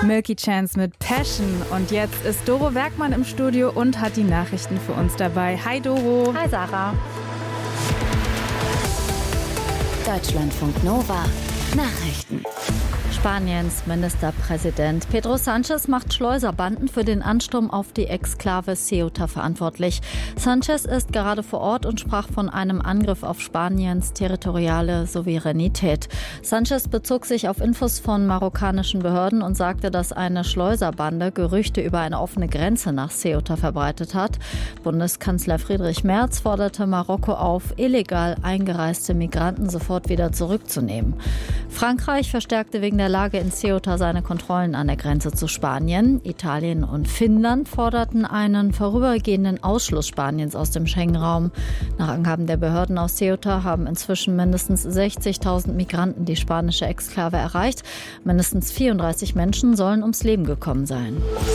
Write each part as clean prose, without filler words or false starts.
Milky Chance mit Passion. Und jetzt ist Doro Werkmann im Studio und hat die Nachrichten für uns dabei. Hi Doro. Hi Sarah. Deutschlandfunk Nova Nachrichten. Spaniens Ministerpräsident Pedro Sánchez macht Schleuserbanden für den Ansturm auf die Exklave Ceuta verantwortlich. Sánchez ist gerade vor Ort und sprach von einem Angriff auf Spaniens territoriale Souveränität. Sánchez bezog sich auf Infos von marokkanischen Behörden und sagte, dass eine Schleuserbande Gerüchte über eine offene Grenze nach Ceuta verbreitet hat. Bundeskanzler Friedrich Merz forderte Marokko auf, illegal eingereiste Migranten sofort wieder zurückzunehmen. Frankreich verstärkte wegen der Lage in Ceuta seine Kontrollen an der Grenze zu Spanien. Italien und Finnland forderten einen vorübergehenden Ausschluss Spaniens aus dem Schengen-Raum. Nach Angaben der Behörden aus Ceuta haben inzwischen mindestens 60.000 Migranten die spanische Exklave erreicht. Mindestens 34 Menschen sollen ums Leben gekommen sein.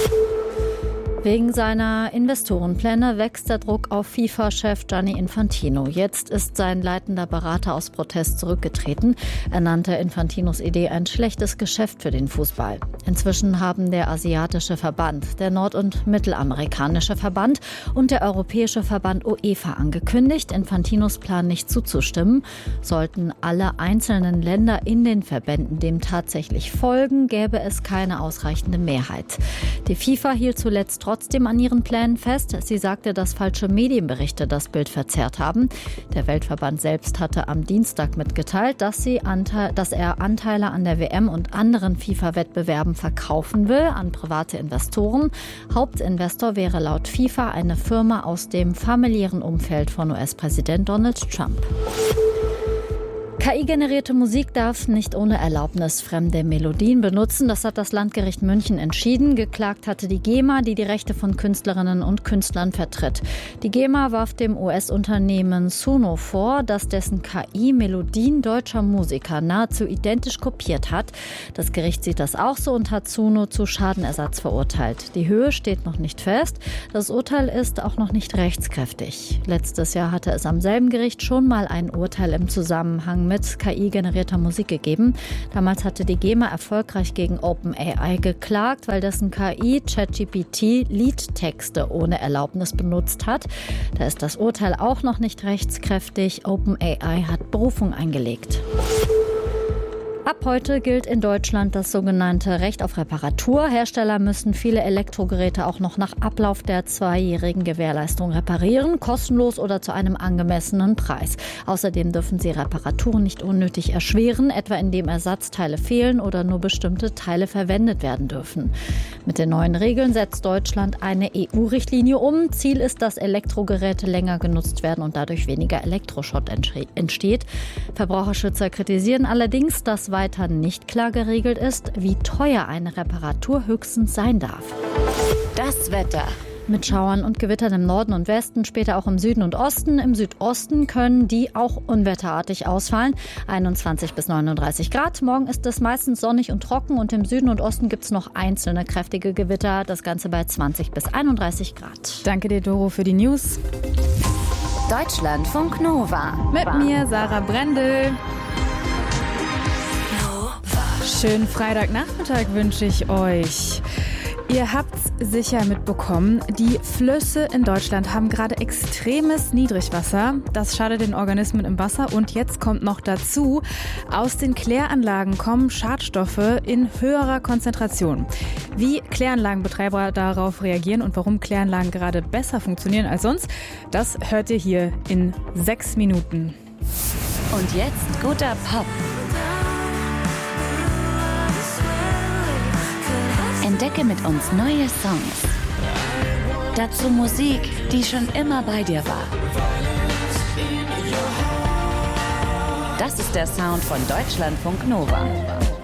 Wegen seiner Investorenpläne wächst der Druck auf FIFA-Chef Gianni Infantino. Jetzt ist sein leitender Berater aus Protest zurückgetreten. Er nannte Infantinos Idee ein schlechtes Geschäft für den Fußball. Inzwischen haben der asiatische Verband, der nord- und mittelamerikanische Verband und der europäische Verband UEFA angekündigt, Infantinos Plan nicht zuzustimmen. Sollten alle einzelnen Länder in den Verbänden dem tatsächlich folgen, gäbe es keine ausreichende Mehrheit. Die FIFA hielt zuletzt trotzdem an ihren Plänen fest. Sie sagte, dass falsche Medienberichte das Bild verzerrt haben. Der Weltverband selbst hatte am Dienstag mitgeteilt, dass er Anteile an der WM und anderen FIFA-Wettbewerben verkaufen will an private Investoren. Hauptinvestor wäre laut FIFA eine Firma aus dem familiären Umfeld von US-Präsident Donald Trump. KI-generierte Musik darf nicht ohne Erlaubnis fremde Melodien benutzen. Das hat das Landgericht München entschieden. Geklagt hatte die GEMA, die die Rechte von Künstlerinnen und Künstlern vertritt. Die GEMA warf dem US-Unternehmen Suno vor, dass dessen KI Melodien deutscher Musiker nahezu identisch kopiert hat. Das Gericht sieht das auch so und hat Suno zu Schadenersatz verurteilt. Die Höhe steht noch nicht fest. Das Urteil ist auch noch nicht rechtskräftig. Letztes Jahr hatte es am selben Gericht schon mal ein Urteil im Zusammenhang mit KI-generierter Musik gegeben. Damals hatte die GEMA erfolgreich gegen OpenAI geklagt, weil dessen KI ChatGPT Liedtexte ohne Erlaubnis benutzt hat. Da ist das Urteil auch noch nicht rechtskräftig. OpenAI hat Berufung eingelegt. Ab heute gilt in Deutschland das sogenannte Recht auf Reparatur. Hersteller müssen viele Elektrogeräte auch noch nach Ablauf der 2-jährigen Gewährleistung reparieren, kostenlos oder zu einem angemessenen Preis. Außerdem dürfen sie Reparaturen nicht unnötig erschweren, etwa indem Ersatzteile fehlen oder nur bestimmte Teile verwendet werden dürfen. Mit den neuen Regeln setzt Deutschland eine EU-Richtlinie um. Ziel ist, dass Elektrogeräte länger genutzt werden und dadurch weniger Elektroschrott entsteht. Verbraucherschützer kritisieren allerdings, dass weiter nicht klar geregelt ist, wie teuer eine Reparatur höchstens sein darf. Das Wetter. Mit Schauern und Gewittern im Norden und Westen, später auch im Süden und Osten. Im Südosten können die auch unwetterartig ausfallen. 21 bis 39 Grad. Morgen ist es meistens sonnig und trocken und im Süden und Osten gibt es noch einzelne kräftige Gewitter. Das Ganze bei 20 bis 31 Grad. Danke dir, Doro, für die News. Deutschlandfunk Nova. Mit mir, Sarah Brendel. Schönen Freitagnachmittag wünsche ich euch. Ihr habt's sicher mitbekommen, die Flüsse in Deutschland haben gerade extremes Niedrigwasser. Das schadet den Organismen im Wasser und jetzt kommt noch dazu, aus den Kläranlagen kommen Schadstoffe in höherer Konzentration. Wie Kläranlagenbetreiber darauf reagieren und warum Kläranlagen gerade besser funktionieren als sonst, das hört ihr hier in 6 Minuten. Und jetzt guter Pop. Entdecke mit uns neue Songs. Dazu Musik, die schon immer bei dir war. Das ist der Sound von Deutschlandfunk Nova.